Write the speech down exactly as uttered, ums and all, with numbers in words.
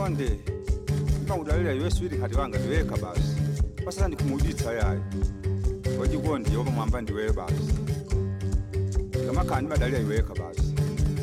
Konde kama udalila iwe swidi hadi wanga ndiweka basi basa ndikumuditsa yayi wajikondi yoba mwamba ndiwe basi kama kandi badalila iweka basi